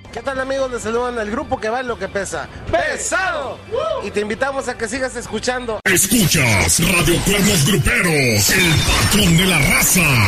¿Qué tal, amigos? Les saludan el grupo que vale lo que pesa. ¡Pesado! Y te invitamos a que sigas escuchando. Escuchas Radio Cuernos Gruperos, el patrón de la raza.